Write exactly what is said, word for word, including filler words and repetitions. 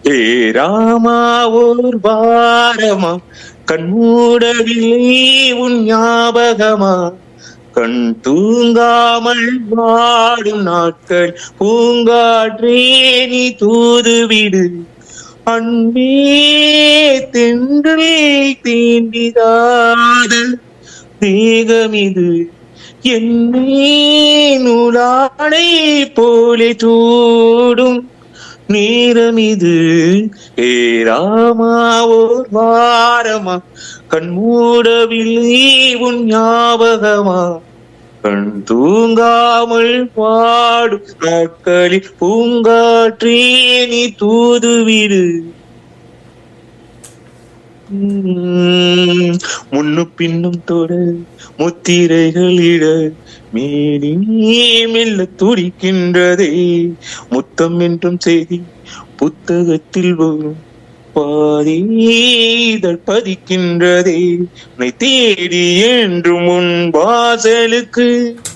ஏ ராமா ஓர் வாரமா கண்மூடவில்லை உன் ஞாபகமா கண் தூங்காமல் வாடும் நாட்கள் பூங்காற்றே நீ தூதுவிடு அன்பே தென்றல் தீண்டிதாத தேகமிது என்னே நூலாடை போலே சூடும் நேரமிது ஏ ராமா ஓர் வாரமா கண்மூடவில்லை உன் ஞாபகமா கண் தூங்காமல் பாடும் நாட்களில் பூங்காற்றே நீ தூதுவிடு முன்னு பின்னும் தொட முத்திரைகள் இட மேனி மெல்ல துடிக்கின்றதே முத்தம் என்றும் செய்தி புத்தகத்தில் வரும் பாதி இதழ் பதிக்கின்றதே உன்னை தேடி என்றும் உன் வாசலுக்கு